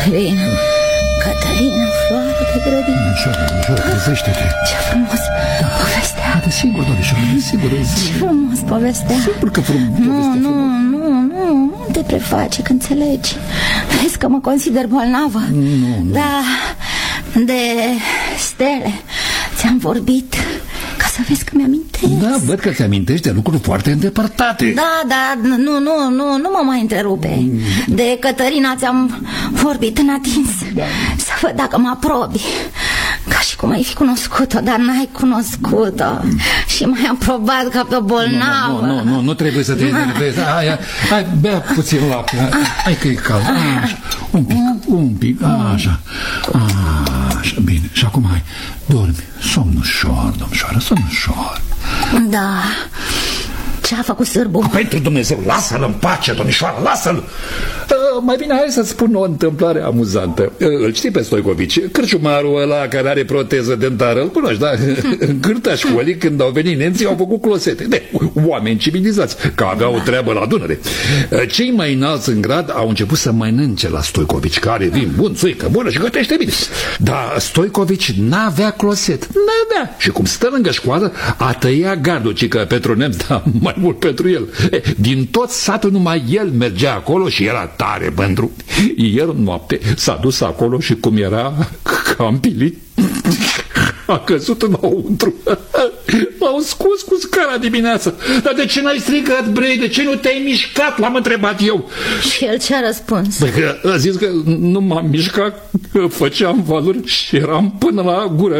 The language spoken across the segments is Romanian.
Cătălina, floare de grădină. Ușor, trezește-te. Ce frumos povestea. Haide, sigur, domnișoară, sigur. Ce frumos povestea. Sigur că povestea. Nu te preface că înțelegi. Vezi că mă consider bolnavă. Nu. Da, de stele ți-am vorbit ca să vezi că mi-amintesc. Da, văd că ți-amintești de lucruri foarte îndepărtate. Da, nu mă mai întrerupe. De Cătălina ți-am vorbit în atins. Să văd dacă mă aprobi. Ca și cum ai fi cunoscut-o, dar n-ai cunoscut-o. Și m-ai aprobat ca pe o bolnavă. Nu trebuie să te enervezi. Hai, bea puțin lapte. Hai că e cald. Un pic, așa, bine. Și acum hai, dormi. Somn ușor, domnișoară, somn ușor. Da. Ce-a făcut sârbul? Pentru Dumnezeu, lasă-l în pace, domnișoară, lasă-l. Mai bine hai să-ți spun o întâmplare amuzantă. Îl știi pe Stoicovici, cârciumarul ăla care are proteză dentară, îl cunoști, da? În cârta școlii, când au venit nemții, au făcut closete. Oameni civilizați, că aveau o treabă la Dunăre. Cei mai înalți în grad au început să mănânce la Stoicovici, care vin bun, țuică bună și gătește bine. Dar Stoicovici n-avea closet, n-avea. Și cum stă lângă școală, a tăiat gardul, ci că pentru nemți, da, mai mult pentru el. Din tot satul numai el mergea acolo și era tare pentru. Ieri noapte s-a dus acolo și cum era cam pilit, a căzut înăuntru. L-au scos cu scara dimineață. Dar de ce n-ai strigat, bre? De ce nu te-ai mișcat? L-am întrebat eu. Și el ce-a răspuns? Păi a zis că nu m-am mișcat, că făceam valuri și eram până la gură.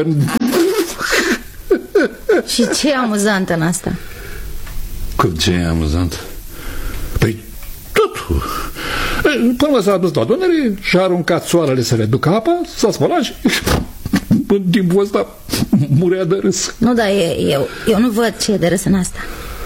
Și ce e amuzant în asta? Cum ce e amuzant? Păi tot. Până s-a dus la Dunăre și a aruncat soarele să reducă apa, s-a spălat și în timpul ăsta murea de râs. Nu, dar eu nu văd ce e de râs în asta.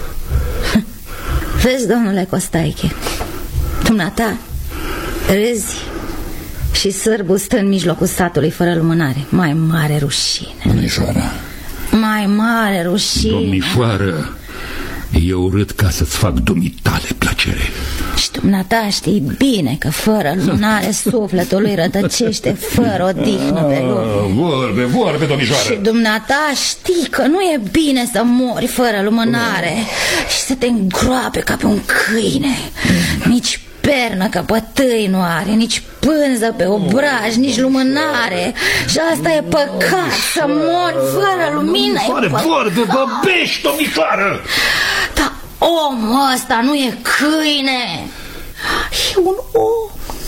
Vezi, domnule Costaiche, dumneata râzi și sârbul stă în mijlocul satului fără lumânare. Mai mare rușine. Domnișoară. Mai mare rușine. Domnișoară, eu râd ca să-ți fac dumitale plăcere. Și dumneata știi bine că fără lunare sufletul lui rătăcește fără odihnă pe lume. Vorbe, domnișoară. Și dumneata știi că nu e bine să mori fără lumânare și să te îngroape ca pe un câine. Nici pernă căpătâi nu are, nici pânză pe obraj, nici lumânare. Și asta e păcat, să mori fără lumină. Vorbe, băbești, domnișoară. Dar omul ăsta nu e câine, e un om.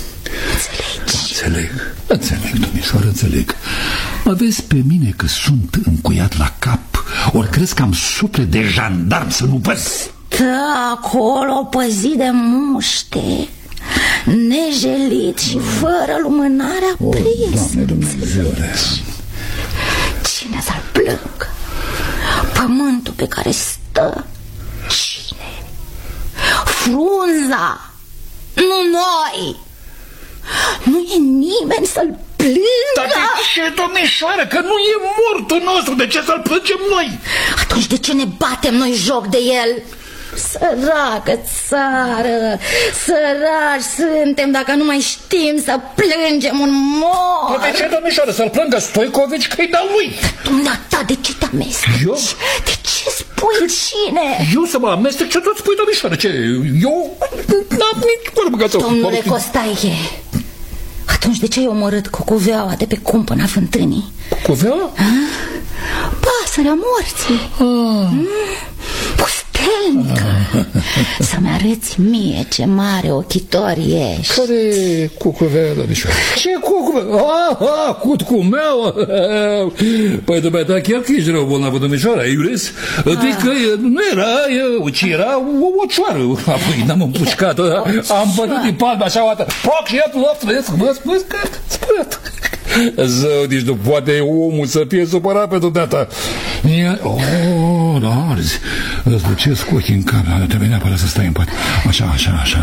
Înțeleg, domnișoară, înțeleg. Mă vezi pe mine că sunt încuiat la cap? Ori crezi că am suflet de jandarm să nu văd? Stă acolo păzit de muște, nejelit și fără lumânare aprins. Doamne Dumnezeule. Cine să-l plângă? Pământul pe care stă. Cine? Frunza. Nu noi. Nu e nimeni să-l plângă. Dar de ce, domnișoară? Că nu e mortul nostru. De ce să-l plângem noi? Atunci de ce ne batem noi joc de el? Săracă țară, săraci suntem dacă nu mai știm să plângem un mort. De ce, domnișoară, să-l plângă Stoicovici că-i dă lui? Dumneata, de ce te amesteci? Eu? De ce spui cine? Eu să mă amestec? Ce tot spui, domnișoară? Ce? Eu n-am nici vorbă că Domnule Costaiche, atunci de ce ai omorât cocoveaua de pe cumpăna fântânii? Cocoveaua? Pasărea morții. Pustelnică. Să-mi arăți mie ce mare ochitor ești. Care cucuvea, domnișoară? Ce cucuvea? Cutcu meu? Păi dumneata chiar că ești rău bolnavă, domnișoară, ai râs? Adică nu era, ci era o ocioară. Apoi n-am împușcat-o, am bătut din palme așa o dată. Poc și iată loft, vă spărat. Zău, deci nu poate omul să fie supărat pe dumneata. Da, arzi. Îți ducesc ochii în cameră. Trebuie neapărat să stai în pat. Așa.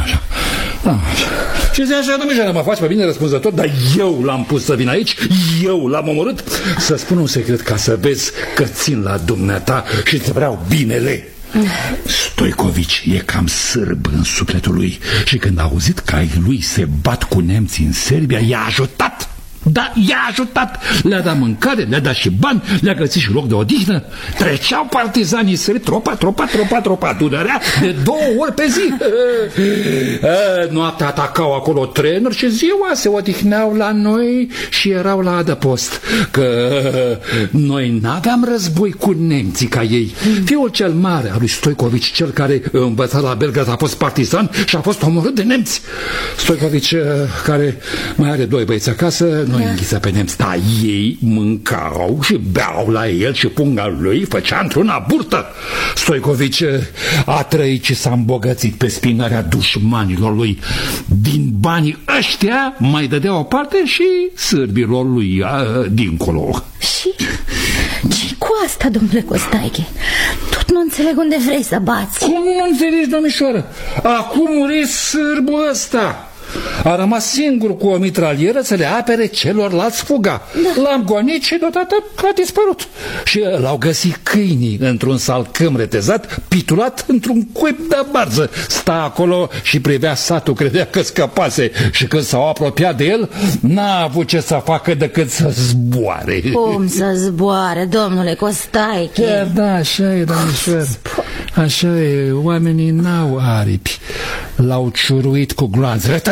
Și zi așa, domnișoară, mă faci pe bine răspunzător, dar eu l-am pus să vin aici, eu l-am omorât. Să spun un secret ca să vezi că țin la dumneata și îți vreau binele. Stoicovici e cam sârb în sufletul lui și când a auzit că ai lui se bat cu nemții în Serbia, i-a ajutat. Da, i-a ajutat, le-a dat mâncare, le-a dat și bani, le-a găsit și loc de odihnă. Treceau partizanii sări, tropa, dunărea de 2 ori pe zi. Noaptea atacau acolo trenuri și ziua se odihneau la noi și erau la adăpost. Că noi n-aveam război cu nemții ca ei. Fiul cel mare al lui Stoicovici, cel care învăța la Belgrad, a fost partizan și a fost omorât de nemți. Stoicovici, care mai are 2 băieți acasă, nu înghiță pe nemți, dar ei mâncau și beau la el și punga lui făcea într-una burtă. Stoicovici a trăit și s-a îmbogățit pe spinarea dușmanilor lui. Din banii ăștia mai dădea o parte și sârbilor lui dincolo. Și ce cu asta, domnule Costaiche? Tot nu înțeleg unde vrei să bați. Cum nu înțelegi, domnișoară? Acum muri sârbul ăsta. A rămas singur cu o mitralieră să le apere celorlalți fuga. L-am gonit și deodată a dispărut. Și l-au găsit câinii într-un salcâm retezat, pitulat într-un cuib de barză. Sta acolo și privea satul, credea că scăpase. Și când s-au apropiat de el, n-a avut ce să facă decât să zboare. Cum să zboare, domnule Costaiche? Da, așa e, domnișoară. Așa e, oamenii n-au aripi. L-au ciuruit cu gloanțe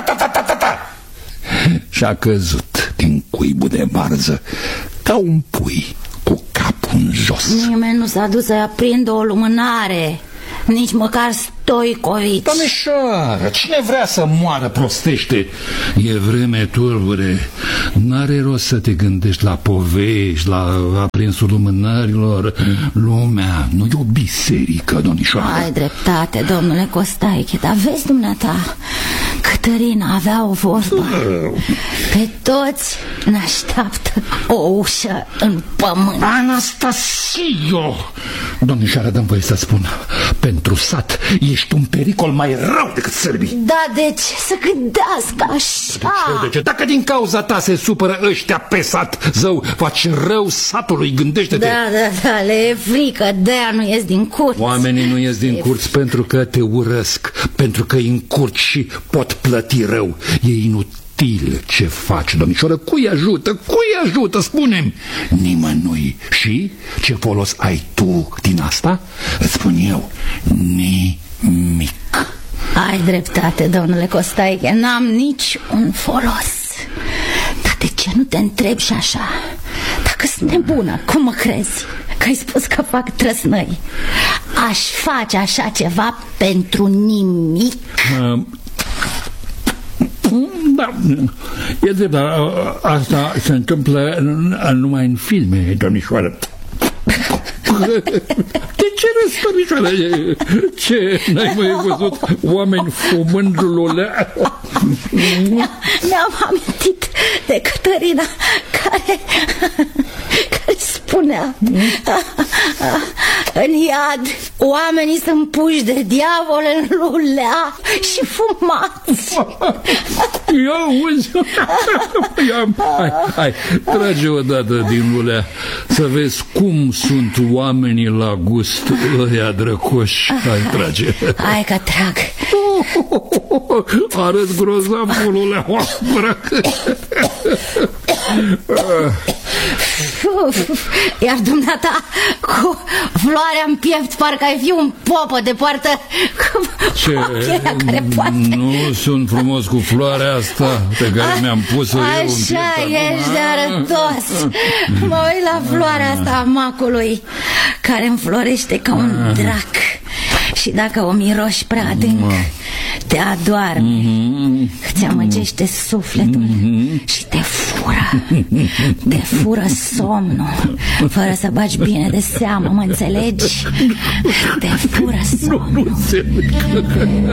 și a căzut din cuibul de barză ca un pui cu capul în jos. Nimeni nu s-a dus să-i aprindă o lumânare, nici măcar Stoicovici. Domnișoară, cine vrea să moară prostește. E vreme tulbure. N-are rost să te gândești la povești, la aprinsul lumânărilor. Lumea nu e o biserică, domnișoară. Ai dreptate, domnule Costaiche, dar vezi dumneata, Cătărina avea o vorbă. Pe toți ne așteaptă o ușă în pământ. Anastasio! Domnișoară, dă-mi voie să spun, pentru sat ești un pericol mai rău decât sârbii. Da, deci să gândească așa. De ce? Dacă din cauza ta se supără ăștia pe sat, zău, faci rău satului, gândește-te. Da, le e frică, de-aia nu ies din curți. Oamenii nu ies din curți pentru că te urăsc, pentru că îi încurci și pot plăti rău. E inutil ce faci, domnișoară. Cui ajută, spune-mi? Nimănui. Și ce folos ai tu din asta? Îți spun eu, nimic. Ai dreptate, domnule Costaiche, n-am nici un folos. Dar de ce nu te întrebi și așa? Dacă sunt nebună, cum mă crezi? Că ai spus că fac trăsnăi. Aș face așa ceva pentru nimic? Da, e drept, dar asta se întâmplă numai în filme, domnișoară. De ce râzi, domnișoară? Ce, n-ai mai văzut oameni fumând lulea? Mi-am amintit de Cătărina care spunea în iad oamenii sunt puși de diavol în lulea și fumați. Hai, trage o dată din lulea să vezi cum sunt oamenii la gust ăia drăcoși. Hai, trage. Hai că trag. Arăți grozav cu lulea oaspră. Iar dumneata cu floarea în piept parcă ai fi un popă de poartă. Ce? Care poate. Nu sunt frumos cu floarea asta pe care mi-am pus-o eu în piept. Așa ești de arătos. Mă uit la floarea asta a macului, care înflorește ca un drac. Și dacă o miroși prea adânc, te adoarme, îți amăgește sufletul și te fură somnul, fără să bagi bine de seamă, mă înțelegi? Te fură somnul.